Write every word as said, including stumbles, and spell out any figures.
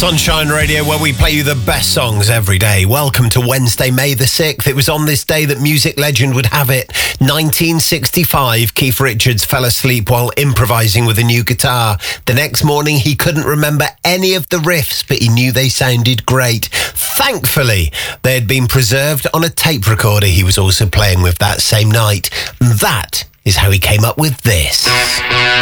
Sunshine Radio, where we play you the best songs every day. Welcome to Wednesday, May the sixth. It was on this day that music legend would have it. nineteen sixty-five, Keith Richards fell asleep while improvising with a new guitar. The next morning, he couldn't remember any of the riffs, but he knew they sounded great. Thankfully, they had been preserved on a tape recorder he was also playing with that same night. And that is how he came up with this.